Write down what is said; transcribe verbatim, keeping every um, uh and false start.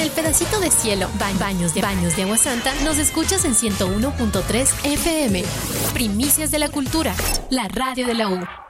el pedacito de cielo, ba- baños de baños de Agua Santa, nos escuchas en ciento uno punto tres F M. Primicias de la cultura, la radio de la U.